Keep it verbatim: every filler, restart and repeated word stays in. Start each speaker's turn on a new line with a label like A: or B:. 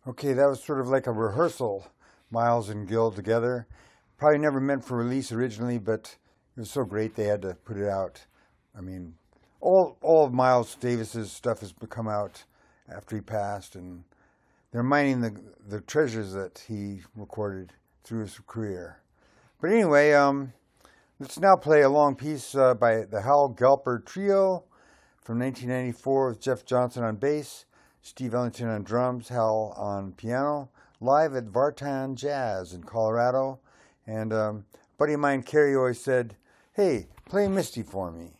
A: Okay, that was sort of like a rehearsal, Miles and Gil together. Probably never meant for release originally, but it was so great they had to put it out. I mean, all all of Miles Davis's stuff has come out after he passed, and they're mining the the treasures that he recorded through his career. But anyway, um, let's now play a long piece uh, by the Hal Galper Trio from nineteen ninety-four with Jeff Johnson on bass, Steve Ellington on drums, Hal on piano, live at Vartan Jazz in Colorado. And um, a buddy of mine, Kerry, always said, "Hey, play Misty for me."